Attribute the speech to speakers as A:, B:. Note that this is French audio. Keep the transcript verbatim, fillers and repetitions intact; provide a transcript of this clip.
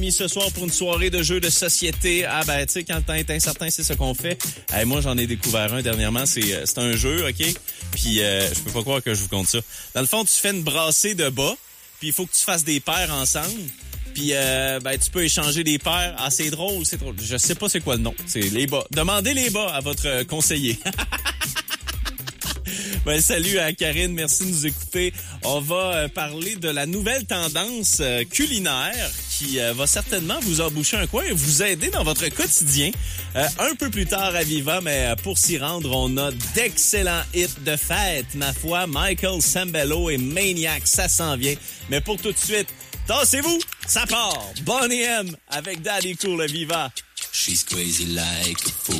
A: Ce soir pour une soirée de jeux de société. Ah ben tu sais, quand le temps est incertain, c'est ce qu'on fait. Hey, moi j'en ai découvert un dernièrement, c'est c'est un jeu, OK? Puis euh, je peux pas croire que je vous compte ça. Dans le fond, tu fais une brassée de bas, puis il faut que tu fasses des paires ensemble. Puis euh, ben tu peux échanger des paires. Ah c'est drôle, c'est drôle. Je sais pas c'est quoi le nom. C'est les bas. Demandez les bas à votre conseiller. Ben, salut à Karine, merci de nous écouter. On va euh, parler de la nouvelle tendance euh, culinaire qui euh, va certainement vous emboucher un coin et vous aider dans votre quotidien. Euh, un peu plus tard à Viva, mais euh, pour s'y rendre, on a d'excellents hits de fête. Ma foi, Michael Sembello et Maniac, ça s'en vient. Mais pour tout de suite, tassez-vous, ça part. Bonnie M avec Daddy Cool à Viva.
B: She's crazy like a fool.